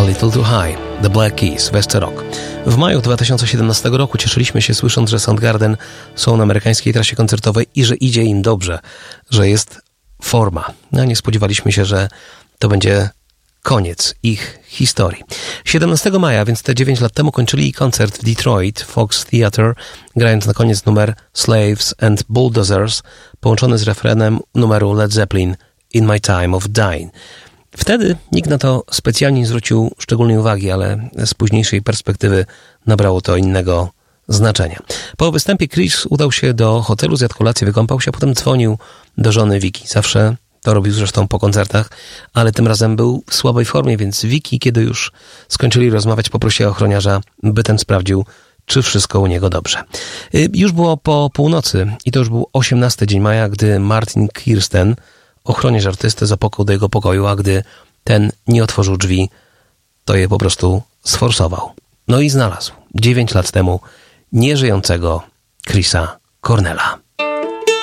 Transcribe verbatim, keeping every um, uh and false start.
Little Too High, The Black Keys, West Rock. W maju dwa tysiące siedemnastego roku cieszyliśmy się słysząc, że Soundgarden są na amerykańskiej trasie koncertowej i że idzie im dobrze, że jest forma. No, nie spodziewaliśmy się, że to będzie koniec ich historii. siedemnastego maja, więc te dziewięć lat temu, kończyli koncert w Detroit Fox Theatre, grając na koniec numer Slaves and Bulldozers, połączony z refrenem numeru Led Zeppelin In My Time of Dying. Wtedy nikt na to specjalnie nie zwrócił szczególnej uwagi, ale z późniejszej perspektywy nabrało to innego znaczenia. Po występie Chris udał się do hotelu, zjadł kolację, wykąpał się, a potem dzwonił do żony Vicky. Zawsze to robił zresztą po koncertach, ale tym razem był w słabej formie, więc Vicky, kiedy już skończyli rozmawiać, poprosiła ochroniarza, by ten sprawdził, czy wszystko u niego dobrze. Już było po północy i to już był osiemnasty dzień maja, gdy Martin Kirsten, ochroniarz artysty, zapukał do jego pokoju, a gdy ten nie otworzył drzwi, to je po prostu sforsował. No i znalazł dziewięć lat temu nieżyjącego Chrisa Cornella.